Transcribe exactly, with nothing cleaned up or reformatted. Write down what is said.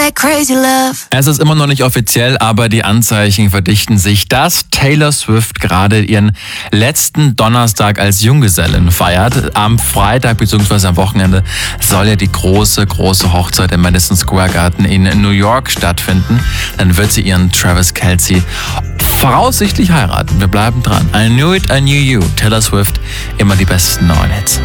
that crazy love. Es ist immer noch nicht offiziell, aber die Anzeichen verdichten sich, dass Taylor Swift gerade ihren letzten Donnerstag als Junggesellin feiert. Am Freitag bzw. am Wochenende soll ja die große, große Hochzeit im Madison Square Garden in New York stattfinden. Dann wird sie ihren Travis Kelce voraussichtlich heiraten. Wir bleiben dran. I knew it, I knew you. Taylor Swift, immer die besten neuen Hits.